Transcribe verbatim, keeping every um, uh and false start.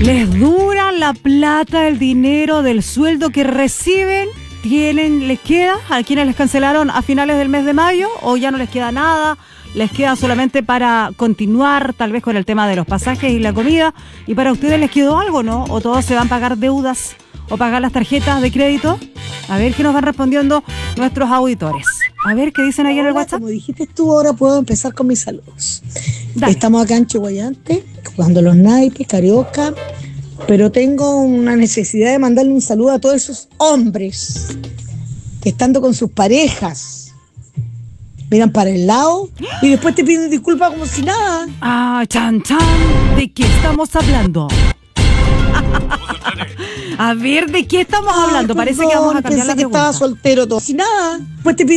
Les dura la plata, el dinero del sueldo que reciben. ¿Tienen, les queda a quienes les cancelaron a finales del mes de mayo o ya no les queda nada? ¿Les queda solamente para continuar tal vez con el tema de los pasajes y la comida? ¿Y para ustedes les quedó algo, no? ¿O todos se van a pagar deudas o pagar las tarjetas de crédito? A ver qué nos van respondiendo nuestros auditores. A ver qué dicen ahí en el WhatsApp. Como dijiste tú, ahora puedo empezar con mis saludos. Dale. Estamos acá en Chihuayante, jugando los naipes, carioca, pero tengo una necesidad de mandarle un saludo a todos esos hombres que estando con sus parejas miran para el lado y después te piden disculpas como si nada. Ah, chan, chan. ¿De qué estamos hablando? A ver, ¿de qué estamos hablando? Ay, Parece perdón, que vamos a cambiar pensé la que estaba pregunta. soltero todo. Si nada, después te piden